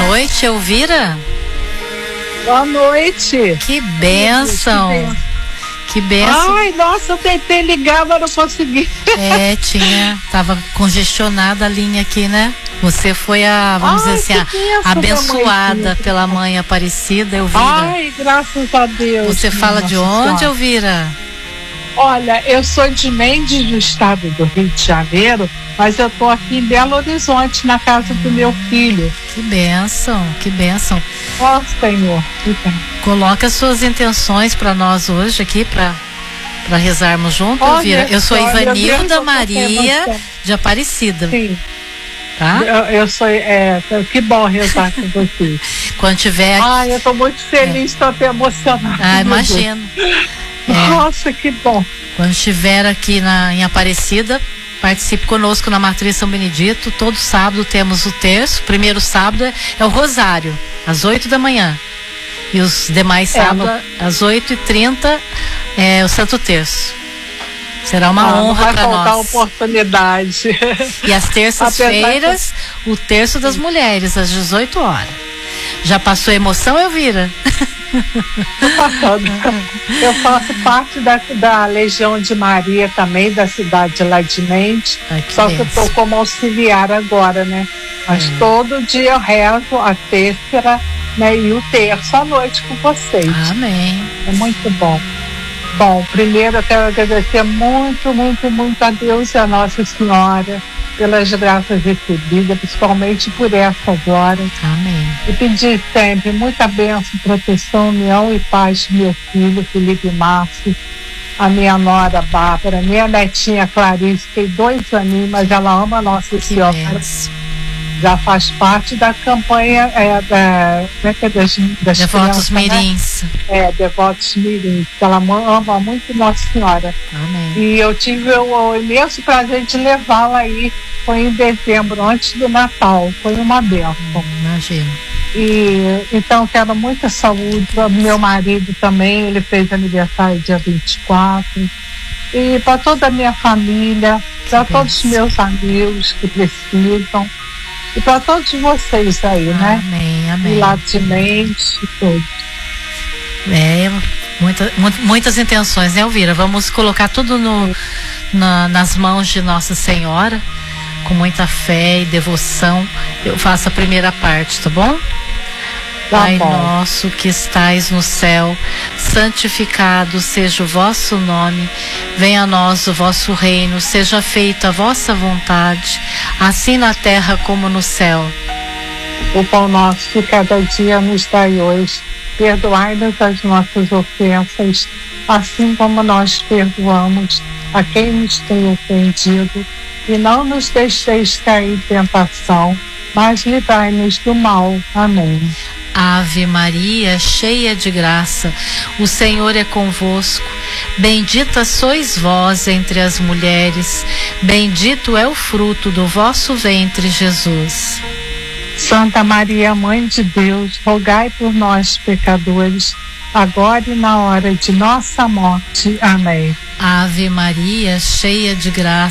noite, Elvira. Boa noite. Que bênção. Que bênção. Ai, nossa, eu tentei ligar, mas não consegui. Tava congestionada a linha aqui, né? Você foi vamos dizer assim, abençoada pela mãe Aparecida, Elvira. Ai, graças a Deus. Você fala de onde, Elvira? Olha, eu sou de Mendes, do estado do Rio de Janeiro, mas eu tô aqui em Belo Horizonte, na casa do meu filho. Que bênção, que bênção. Ó, Senhor. Coloca as suas intenções para nós hoje aqui, para rezarmos junto, Elvira. Eu sou Ivanilda Maria de Aparecida. Sim. Tá? Eu sou, que bom rezar com você. Quando tiver... Ai, eu tô muito feliz, tô até emocionada. Imagino. Nossa, que bom. Quando estiver aqui em Aparecida, participe conosco na Matriz São Benedito. Todo sábado temos o terço. Primeiro sábado é o Rosário, às 8 da manhã. E os demais sábados, às 8h30, é o Santo Terço. Será uma honra para nós. Vai faltar oportunidade. E às terças-feiras, o Terço das Mulheres, às 18 horas. Já passou emoção, Elvira? Tô passando. Eu faço parte da Legião de Maria também, da cidade lá de Mendes. Só que eu tô como auxiliar agora, né? Mas todo dia eu rezo a terça, né? E o terço à noite com vocês. Amém. É muito bom. Bom, primeiro eu quero agradecer muito, muito, muito a Deus e a Nossa Senhora pelas graças recebidas, principalmente por essa agora. Amém. E pedir sempre muita bênção, proteção, união e paz do meu filho, Felipe Márcio, a minha nora Bárbara, minha netinha Clarice, tem 2 aninhos, mas ela ama a Nossa Senhora. Já faz parte da campanha das Devotos Mirins. Né? Devotos Mirins. Ela ama muito Nossa Senhora. Amém. E eu tive o imenso prazer de levá-la aí. Foi em dezembro, antes do Natal. Foi uma bênção. Imagino. E então quero muita saúde. Meu marido também, ele fez aniversário dia 24. E para toda a minha família, para todos os meus amigos que precisam. E para todos vocês aí, né? Amém, amém. E lá de Mendes e todos. Muitas intenções, né, Elvira? Vamos colocar tudo nas mãos de Nossa Senhora, com muita fé e devoção. Eu faço a primeira parte, tá bom? Pai nosso que estais no céu, santificado seja o vosso nome, venha a nós o vosso reino, seja feita a vossa vontade, assim na terra como no céu. O pão nosso de cada dia nos dai hoje, perdoai-nos as nossas ofensas, assim como nós perdoamos a quem nos tem ofendido, e não nos deixeis cair em tentação, mas livrai-nos do mal. Amém. Ave Maria, cheia de graça, o Senhor é convosco. Bendita sois vós entre as mulheres, bendito é o fruto do vosso ventre, Jesus. Santa Maria, Mãe de Deus, rogai por nós, pecadores, agora e na hora de nossa morte. Amém. Ave Maria, cheia de graça,